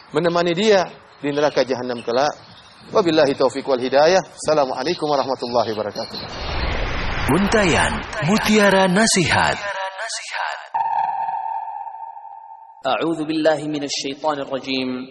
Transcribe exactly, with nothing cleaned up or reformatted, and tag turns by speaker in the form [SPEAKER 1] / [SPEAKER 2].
[SPEAKER 1] menemani dia di neraka jahanam kelak. Wabillahi taufiq wal hidayah. Assalamualaikum warahmatullahi wabarakatuh.
[SPEAKER 2] Muntayan Mutiara Nasihat.
[SPEAKER 3] A'udzu billahi minasy syaithanir rajim.